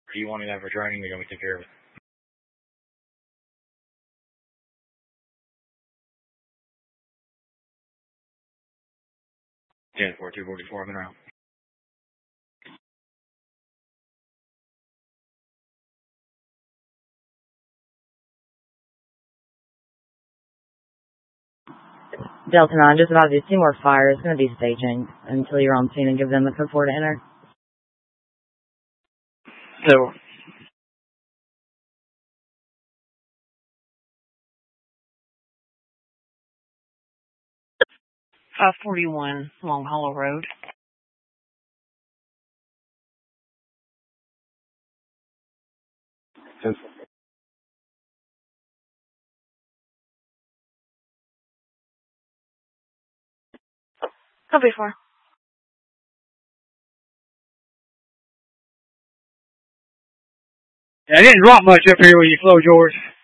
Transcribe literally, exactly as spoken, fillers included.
Or do you want me that for training? Or you want me to take care of it? ten four two forty-four, I'm in around. Delta nine, just about to do two more fires. It's going to be staging until you're on scene and give them the code four to enter. So, five forty-one Long Hollow Road. ten Copy four. I didn't drop much up here when you flowed yours.